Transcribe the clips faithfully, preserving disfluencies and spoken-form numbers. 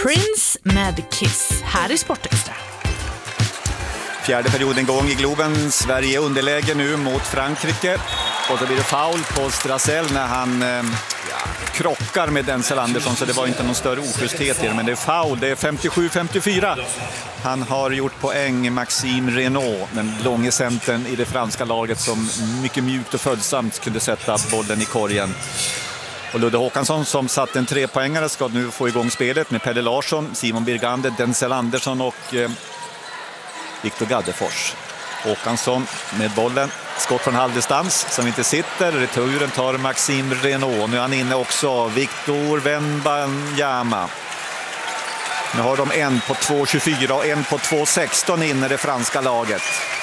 Prince med Kiss här i Sportextra. Fjärde perioden gång i Globen. Sverige underläge nu mot Frankrike. Och så blir det foul på Strassel när han eh, ja, krockar med Denzel Andersson. Så det var inte någon större oschysthet i det. Men det är foul. Det är femtiosju femtiofyra. Han har gjort poäng, Maxime Renaud, den långe centern i det franska laget som mycket mjukt och följsamt kunde sätta bollen i korgen. Och Ludde Håkansson som satt en trepoängare ska nu få igång spelet med Pelle Larsson, Simon Birgander, Denzel Andersson och eh, Viktor Gaddefors. Håkansson med bollen, skott från halvdistans som inte sitter. Returen tar Maxime Renaud. Nu är han inne också, Victor Wembanyama. Nu har de en på två tjugofyra och en på två sexton inne i det franska laget.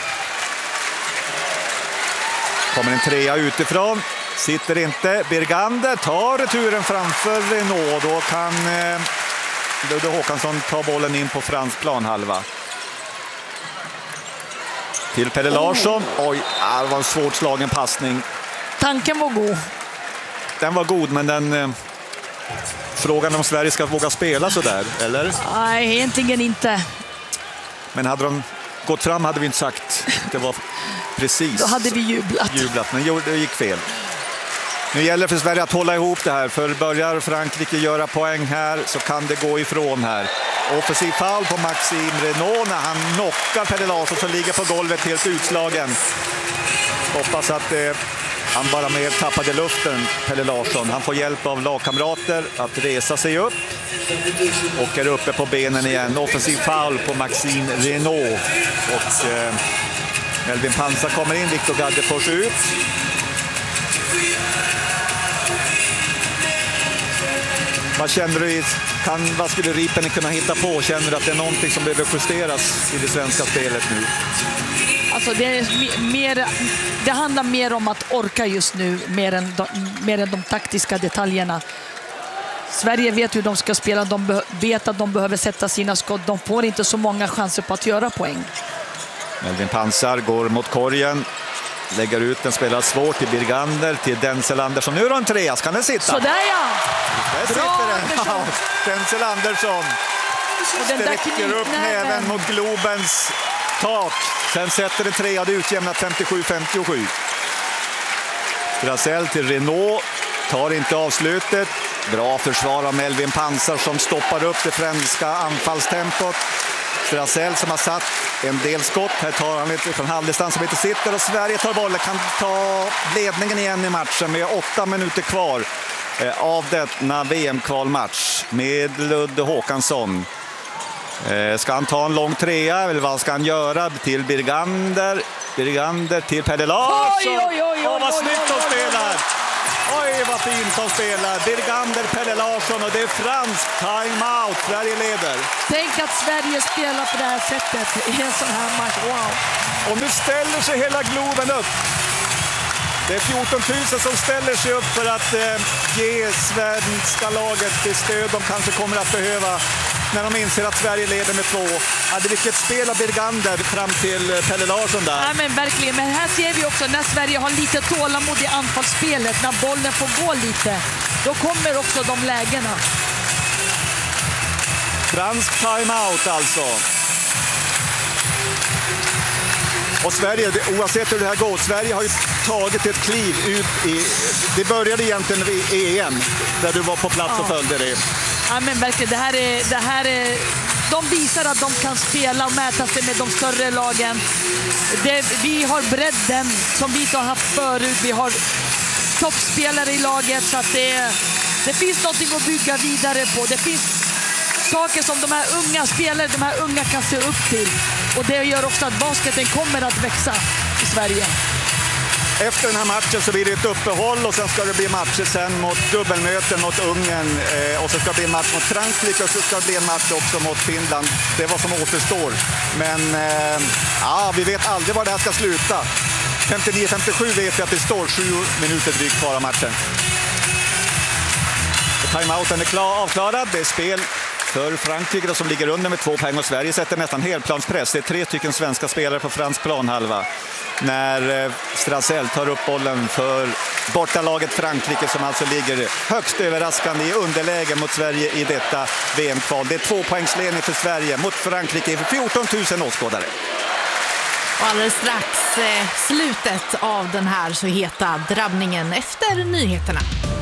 Kommer en trea utifrån. Sitter inte. Birgander tar returen framför Renaud. Då kan eh, Ludde Håkansson ta bollen in på fransk planhalva. Till Pelle Larsson. Oj, det var en svårt slagen passning. Tanken var god. Den var god, men den... Eh, frågan om Sverige ska våga spela så där, eller? Nej, egentligen inte. Men hade de gått fram hade vi inte sagt. Det var precis. Då hade vi jublat. jublat men det gick fel. Nu gäller det för Sverige att hålla ihop det här. För börjar Frankrike göra poäng här så kan det gå ifrån här. Offensiv foul på Maxime Renaud när han knockar Pelle Larsson som ligger på golvet helt utslagen. Hoppas att eh, han bara mer tappade luften, Pelle Larsson. Han får hjälp av lagkamrater att resa sig upp. Och är uppe på benen igen. Offensiv foul på Maxime Renaud. Och eh, Melvin Pansar kommer in, Viktor Gaddefors ut. Vad känner du, kan, vad skulle Ripen kunna hitta på? Känner du att det är någonting som behöver justeras i det svenska spelet nu? Alltså det, är mer, det handlar mer om att orka just nu, mer än de, mer än de taktiska detaljerna. Sverige vet hur de ska spela, de be, vet att de behöver sätta sina skott. De får inte så många chanser på att göra poäng. Melvin Pansar går mot korgen. Lägger ut den, spelar svårt till Birgander, till Denzel Andersson. Nu är det en trea, kan den sitta? Sådär ja! Där Bra, sitter den. Ja, Denzel Andersson sträcker upp näven mot Globens tak. Sen sätter det trea, det utjämnat femtiosju femtiosju. Strassel till Renaud. Tar inte avslutet. Bra försvar av Melvin Pansar som stoppar upp det franska anfallstempot. Strassel som har satt en del skott. Här tar han lite från halvdistans som inte sitter. Och Sverige tar bollen, kan ta ledningen igen i matchen med åtta minuter kvar eh, av denna V M-kvalmatch med Ludde Håkansson. Eh, ska han ta en lång trea eller vad ska han göra? Till Birgander. Birgander till Pelle Larsson. Oj, oj, oj, oj, Åh, vad oj, snyggt oj, de oj, spelar! Oj, vad fint de spelar. Birgander, Pelle Larsson och det är fransk timeout. Sverige leder. Tänk att Sverige spelar på det här sättet i en sån här match. Wow! Och nu ställer sig hela Globen upp. Det är fjorton tusen som ställer sig upp för att eh, ge svenska laget det stöd de kanske kommer att behöva när de inser att Sverige leder med två. Hade vilket spel av Birgander fram till eh, Pelle Larsson där. Ja, men verkligen. Men här ser vi också när Sverige har lite tålamod i anfallsspelet, när bollen får gå lite, då kommer också de lägena. Fransk timeout alltså. Och Sverige, oavsett hur det här går, Sverige har ju tagit ett kliv ut i... Det började egentligen i E M, där du var på plats och ja. följde det. Ja, men verkligen. Det här är... Det här är... De visar att de kan spela och mäta sig med de större lagen. Det, vi har bredden som vi inte har haft förut. Vi har toppspelare i laget, så att det, det finns något att bygga vidare på. Det finns saker som de här unga spelare, de här unga kan se upp till. Och det gör också att basketen kommer att växa i Sverige. Efter den här matchen så blir det ett uppehåll och sen ska det bli matcher sen mot dubbelmöten mot Ungern eh, och så ska det bli en match mot Frankrike och så ska det bli en match också mot Finland. Det är vad som återstår. Men eh, ja, vi vet aldrig var det här ska sluta. femtionio femtiosju vet vi att det står sju minuter drygt kvar av matchen. Timeouten är klar, avklarad. Det är spel för Frankrike som ligger under med två poäng och Sverige sätter nästan helplanspress. Det är tre stycken svenska spelare på fransk planhalva. När Strassel tar upp bollen för bortalaget Frankrike som alltså ligger högst överraskande i underläge mot Sverige i detta V M-kval. Det är två poängsledning för Sverige mot Frankrike för fjorton tusen åskådare. Och alldeles strax eh, slutet av den här så heta drabbningen efter nyheterna.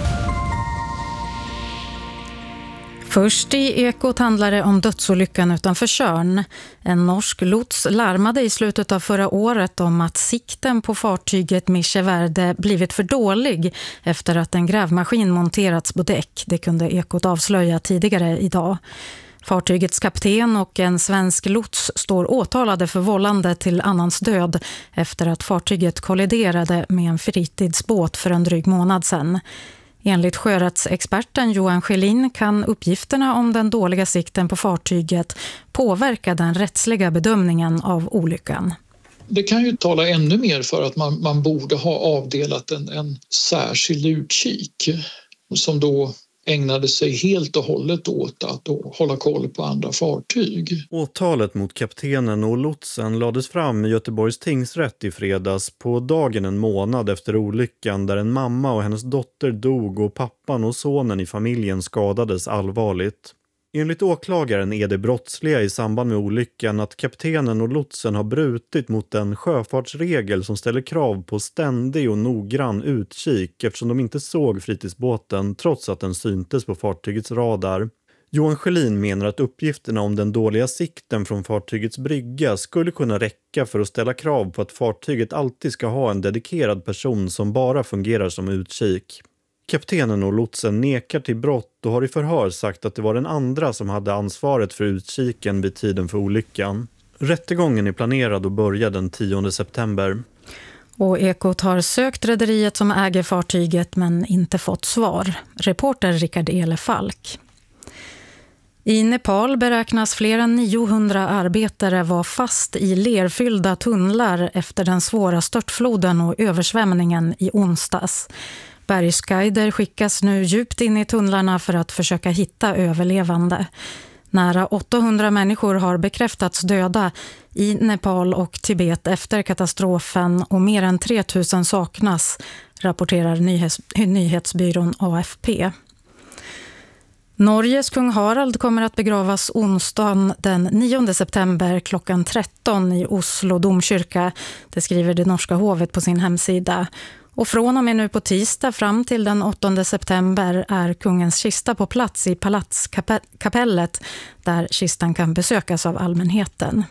Först i Ekot handlar det om dödsolyckan utanför Tjörn. En norsk lots larmade i slutet av förra året om att sikten på fartyget Micheverde blivit för dålig efter att en grävmaskin monterats på däck. Det kunde Ekot avslöja tidigare idag. Fartygets kapten och en svensk lots står åtalade för vållande till annans död efter att fartyget kolliderade med en fritidsbåt för en dryg månad sedan. Enligt sjörättsexperten Johan Schelin kan uppgifterna om den dåliga sikten på fartyget påverka den rättsliga bedömningen av olyckan. Det kan ju tala ännu mer för att man, man borde ha avdelat en, en särskild utkik som då ägnade sig helt och hållet åt att då hålla koll på andra fartyg. Åtalet mot kaptenen och lotsen lades fram i Göteborgs tingsrätt i fredags på dagen en månad efter olyckan där en mamma och hennes dotter dog och pappan och sonen i familjen skadades allvarligt. Enligt åklagaren är det brottsliga i samband med olyckan att kaptenen och lotsen har brutit mot en sjöfartsregel som ställer krav på ständig och noggrann utkik eftersom de inte såg fritidsbåten trots att den syntes på fartygets radar. Johan Schelin menar att uppgifterna om den dåliga sikten från fartygets brygga skulle kunna räcka för att ställa krav på att fartyget alltid ska ha en dedikerad person som bara fungerar som utkik. Kaptenen och lotsen nekar till brott och har i förhör sagt att det var den andra som hade ansvaret för utkiken vid tiden för olyckan. Rättegången är planerad att börja den tionde september. Och Ekot har sökt rederiet som äger fartyget men inte fått svar. Reporter Rickard Elefalk. I Nepal beräknas fler än niohundra arbetare vara fast i lerfyllda tunnlar efter den svåra störtfloden och översvämningen i onsdags. Bergsguider skickas nu djupt in i tunnlarna för att försöka hitta överlevande. Nära åttahundra människor har bekräftats döda i Nepal och Tibet efter katastrofen och mer än tre tusen saknas, rapporterar nyhets- nyhetsbyrån A F P. Norges kung Harald kommer att begravas onsdagen den nionde september klockan tretton i Oslo domkyrka. Det skriver det norska hovet på sin hemsida. Och från och med nu på tisdag fram till den åttonde september är kungens kista på plats i palatskapellet där kistan kan besökas av allmänheten.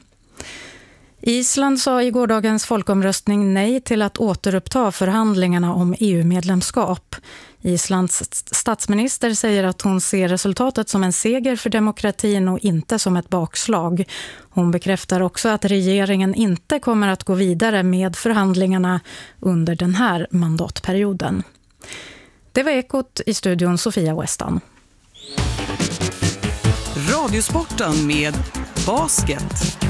Island sa i gårdagens folkomröstning nej till att återuppta förhandlingarna om E U-medlemskap. Islands statsminister säger att hon ser resultatet som en seger för demokratin och inte som ett bakslag. Hon bekräftar också att regeringen inte kommer att gå vidare med förhandlingarna under den här mandatperioden. Det var Ekot, i studion Sofia Westan. Radiosporten med basket.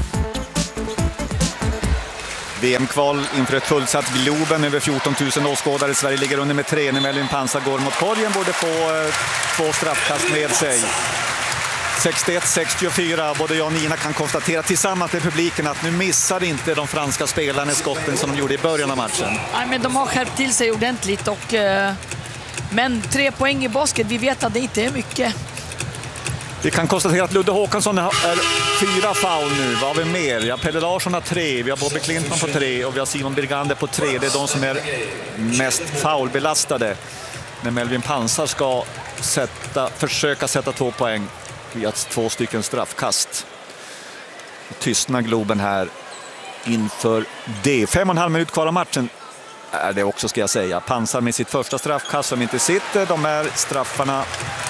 V M-kval inför ett fullsatt Globen, över fjorton tusen åskådare. Sverige ligger under med tre när Melvin Pansar går mot korgen, borde få eh, två straffkast med sig. sextioett sextiofyra, både jag och Nina kan konstatera tillsammans med publiken att nu missar inte de franska spelarna skotten som de gjorde i början av matchen. Nej, men de har skärpt till sig ordentligt och, eh, men tre poäng i basket, vi vet att det inte är mycket. Vi kan konstatera att Ludde Håkansson är fyra foul nu. Vad har vi mer? Ja, Pelle Larsson har tre, vi har Bobby Clinton på tre och vi har Simon Birgander på tre. Det är de som är mest foulbelastade. Men Melvin Pansar ska sätta, försöka sätta två poäng via två stycken straffkast. Tystnar Globen här inför det. Fem och en halv minut kvar av matchen är det också, ska jag säga. Pansar med sitt första straffkast som inte sitter. De här straffarna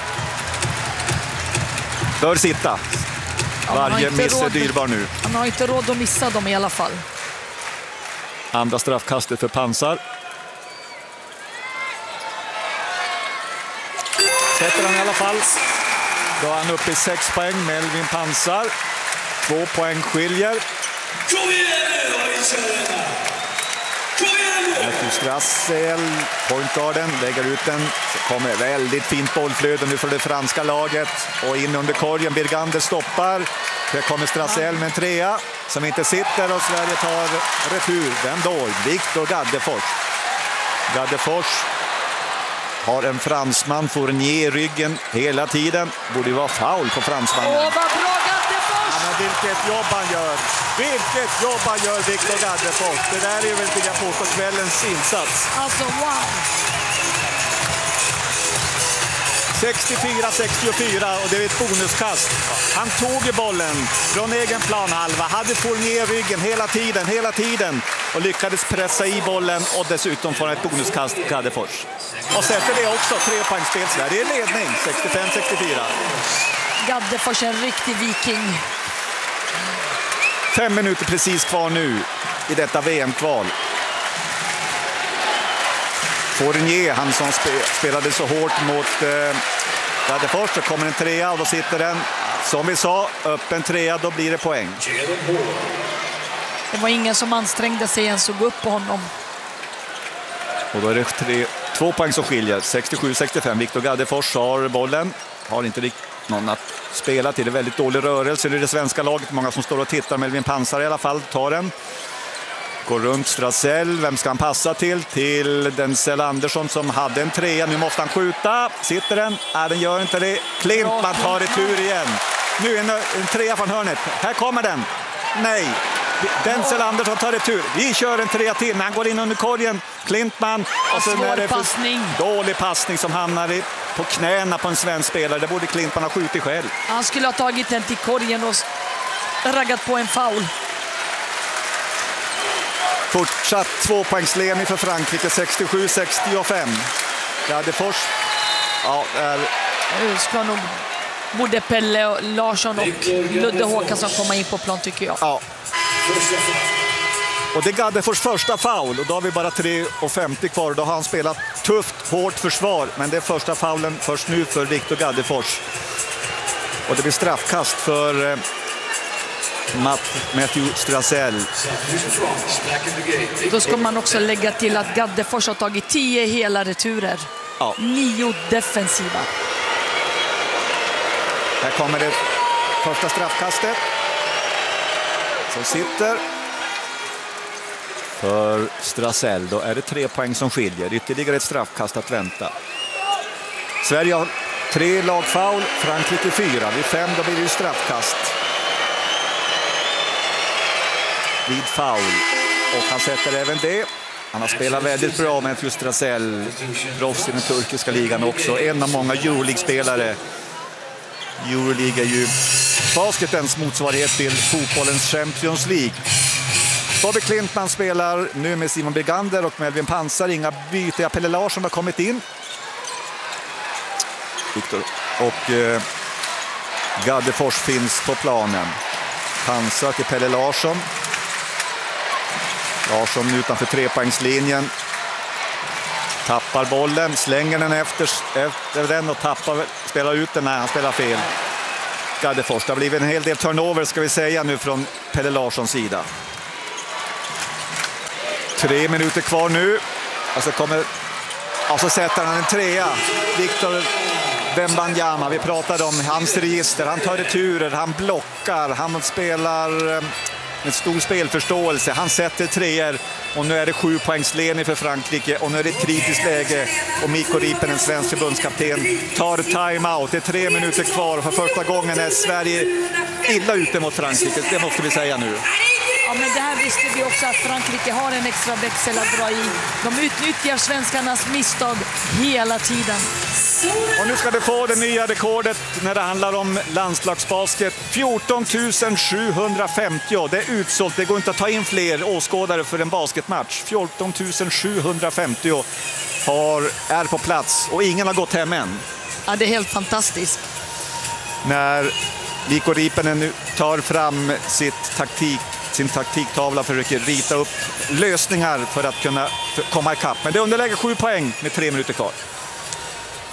bör sitta. Varje miss är dyrbar nu. Han har inte råd att missa dem i alla fall. Andra straffkastet för Pansar. Sätter han i alla fall. Då är han uppe i sex poäng. Melvin Pansar. Två poäng skiljer. Matthew Strassel, pointgarden, lägger ut den. Så kommer väldigt fint bollflöde nu för det franska laget. Och in under korgen, Birgander stoppar. Här kommer Strassel med en trea som inte sitter och Sverige tar retur. Vem då? Victor Gaddefors. Gaddefors har en fransman, Fournier i ryggen hela tiden. Borde ju vara foul på fransmannen. Åh, vad bra Gaddefors! Ja, men vilket jobb han gör! Vilket jobb han gör, Victor Gaddefors! Det där är väl, vill jag påstå, kvällens insats. Alltså, wow! sextiofyra sextiofyra och det är ett bonuskast. Han tog i bollen från egen planhalva, hade Fournier i ryggen hela tiden, hela tiden och lyckades pressa i bollen och dessutom få ett bonuskast Gaddefors. Och sätter det också, tre poängspel. Sverige är ledning, sextiofem sextiofyra. Gaddefors är en riktig viking. Fem minuter precis kvar nu i detta V M-kval. Fournier, han som spe, spelade så hårt mot eh, Gaddefors, så kommer en trea och då sitter den, som vi sa, öppen trea, då blir det poäng. Det var ingen som ansträngde sig ens såg upp på honom. Och då är det tre, två poäng som skiljer, sextiosju sextiofem. Victor Gaddefors har bollen, har inte riktigt någon att spela till. Det är väldigt dålig rörelse i det svenska laget. Många som står och tittar, Melvin Pansar i alla fall tar den. Går runt Strassel, vem ska han passa till? Till Denzel Andersson som hade en trea, nu måste han skjuta. Sitter den? Nej, den gör inte det. Klintman tar retur igen. Nu en, en trea från hörnet. Här kommer den. Nej. Denzel Andersson tar retur. Vi kör en trea till när han går in under korgen. Klintman. Och så är det passning. Dålig passning som hamnar i, på knäna på en svensk spelare. Det borde Klintman ha skjutit själv. Han skulle ha tagit den till korgen och raggat på en foul. Fortsatt tvåpoängsledning för Frankrike, sextiosju sextiofem. Gaddefors. Ja, är... Nu ska nog både Pelle och Larsson och Ludde Håkansson komma in på plan, tycker jag. Ja. Och det är Gaddefors första foul och då har vi bara tre femtio kvar. Då har han spelat tufft, hårt försvar, men det är första foulen först nu för Victor Gaddefors. Och det blir straffkast för eh, Matthew Strassel. Då ska man också lägga till att Gaddefors har tagit tio hela returer. Ja. Nio defensiva. Här kommer det första straffkastet. Som sitter för Strassel. Då är det tre poäng som skiljer. Ytterligare ett straffkast att vänta. Sverige har tre lagfoul, Frankrike fyra. Vid fem då blir det straffkast. Vid foul. Och han sätter även det. Han har spelat väldigt bra med Matthew Strassel. Proffs i den turkiska ligan också. En av många Euroleague-spelare. Euroleague är ju basketens motsvarighet till fotbollens Champions League. Bobby Klintman spelar nu med Simon Birgander och Melvin Pansar. Inga byte. Pelle Larsson har kommit in. Victor och eh, Gaddefors finns på planen. Pansar till Pelle Larsson. Larsson utanför trepoängslinjen. Tappar bollen, slänger den efter, efter den och tappar, spelar ut den. Nej, han spelar fel. Gaddefors, det har blivit en hel del turnover ska vi säga nu från Pelle Larssons sida. Tre minuter kvar nu. Alltså kommer, alltså sätter han en trea. Victor Wembanyama, vi pratade om hans register. Han tar returer, han blockar, han spelar med stor spelförståelse. Han sätter treor och nu är det sju poängsledning för Frankrike och nu är det ett kritiskt läge och Mikko Riipen, en svensk förbundskapten, tar timeout. Det är tre minuter kvar och för första gången är Sverige illa ute mot Frankrike. Det måste vi säga nu. Ja, men det här visste vi också att Frankrike har en extra växel att dra i. De utnyttjar svenskarnas misstag hela tiden. Och nu ska det få det nya rekordet när det handlar om landslagsbasket. fjorton tusen sjuhundrafemtio. Det är utsålt. Det går inte att ta in fler åskådare för en basketmatch. fjorton tusen sjuhundrafemtio har, är på plats och ingen har gått hem än. Ja, det är helt fantastiskt. När Mikko Riipen nu tar fram sitt taktik, sin taktiktavla, försöker rita upp lösningar för att kunna komma ikapp. Men det underlägger sju poäng med tre minuter kvar.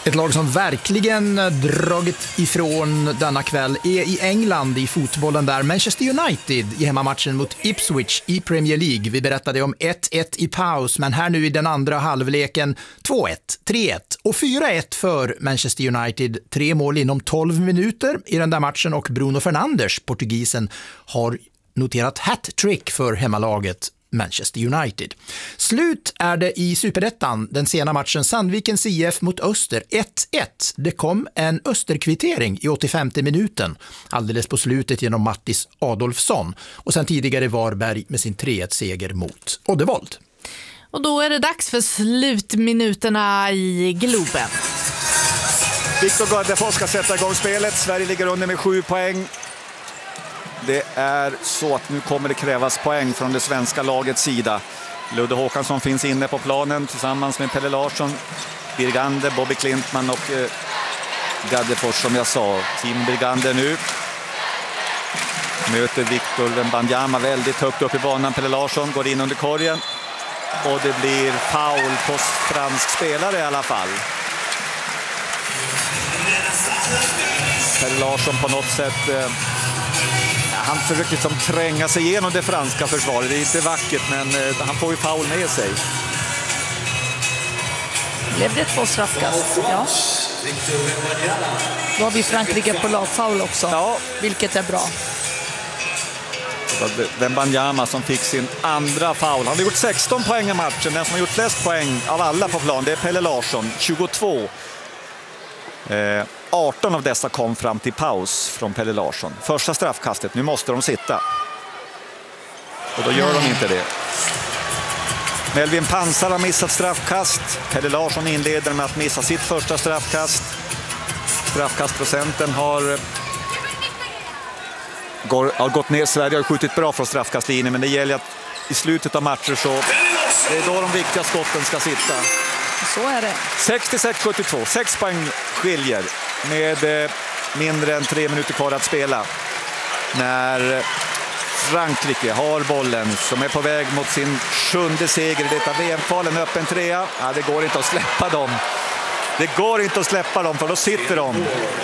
Ett lag som verkligen dragit ifrån denna kväll är i England i fotbollen där. Manchester United i hemmamatchen mot Ipswich i Premier League. Vi berättade om ett ett i paus, men här nu i den andra halvleken två ett, tre ett och fyra ett för Manchester United. Tre mål inom tolv minuter i den där matchen och Bruno Fernandes, portugisen, har noterat hat-trick för hemmalaget Manchester United. Slut är det i Superettan, den sena matchen Sandvikens I F mot Öster ett ett. Det kom en Österkvittering i åttiofemte minuten, alldeles på slutet genom Mattis Adolfsson. Och sen tidigare Varberg med sin tre ett-seger mot Oddevold. Och då är det dags för slutminuterna i Globen. Viktor Gaddefors ska sätta igång spelet. Sverige ligger under med sju poäng. Det är så att nu kommer det krävas poäng från det svenska lagets sida. Ludde Håkansson finns inne på planen tillsammans med Pelle Larsson, Birgander, Bobby Klintman och eh, Gaddefors som jag sa. Simon Birgander nu möter Victor Wembanyama väldigt högt upp i banan. Pelle Larsson går in under korgen och det blir foul på fransk spelare i alla fall. Pelle Larsson på något sätt... Eh, Han försöker liksom tränga sig igenom det franska försvaret. Det är inte vackert, men eh, han får ju foul med sig. Blev det två straffkast? Ja. Då har vi Frankrike på lagfoul också, ja. Vilket är bra. Wembanyama som fick sin andra foul. Han har gjort sexton poäng i matchen. Den som har gjort flest poäng av alla på plan, det är Pelle Larsson, tjugotvå. Eh, arton av dessa kom fram till paus från Pelle Larsson. Första straffkastet, nu måste de sitta. Och då gör de inte det. Melvin Pansar har missat straffkast. Pelle Larsson inleder med att missa sitt första straffkast. Straffkastprocenten har, går, har gått ner. Sverige har skjutit bra från straffkastlinjen, men det gäller att i slutet av matcher så det är då de viktiga skotten ska sitta. Så är det. sextiosex sjuttiotvå, sex poäng skiljer med eh, mindre än tre minuter kvar att spela. När Frankrike har bollen som är på väg mot sin sjunde seger i detta V M-kvalen, öppen trea. Ja, det går inte att släppa dem. Det går inte att släppa dem, för då sitter de.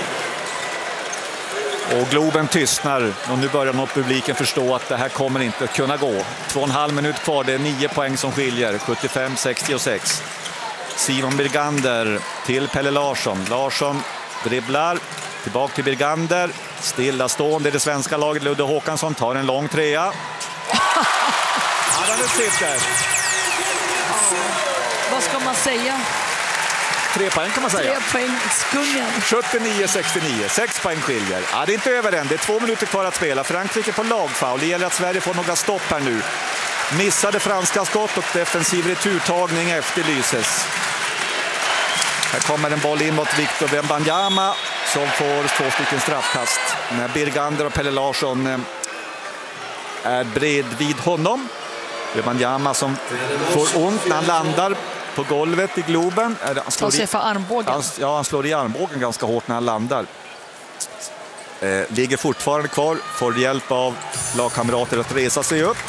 Och Globen tystnar och nu börjar nog publiken förstå att det här kommer inte att kunna gå. Två och en halv minut kvar, det är nio poäng som skiljer, sjuttiofem sextiosex. Simon Birgander till Pelle Larsson. Larsson dribblar tillbaka till Birgander. Stillastående i det svenska laget. Ludde Håkansson tar en lång trea. Ja, den sitter. Vad ska man säga? Tre poäng kan man säga. Tre poäng, skungen. sjuttionio sextionio, sex poäng skiljer. Ja, det är inte över än, det är två minuter kvar att spela. Frankrike på lagfoul. Det gäller att Sverige får några stopp här nu. Missade franska skott och defensiv returtagning efterlyses. Här kommer en boll in mot Victor Wembanyama som får två stycken straffkast. När Birgander och Pelle Larsson är bredvid honom. Wembanyama som får ont när han landar på golvet i Globen. Han slår, sig för armbågen. Han, ja, han slår i armbågen ganska hårt när han landar. Eh, ligger fortfarande kvar, får hjälp av lagkamrater att resa sig upp.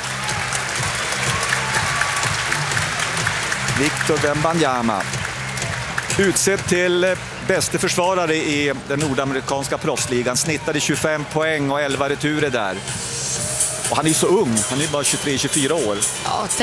Victor Wembanyama utsedd till bäste försvarare i den nordamerikanska proffsligan. Snittade tjugofem poäng och elva returer där. Och han är så ung, han är bara tjugotre tjugofyra år. Ja,